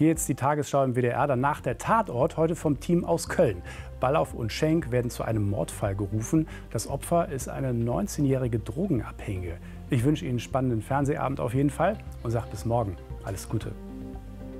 Hier jetzt die Tagesschau im WDR, danach der Tatort, heute vom Team aus Köln. Ballauf und Schenk werden zu einem Mordfall gerufen. Das Opfer ist eine 19-jährige Drogenabhängige. Ich wünsche Ihnen einen spannenden Fernsehabend auf jeden Fall und sage bis morgen. Alles Gute.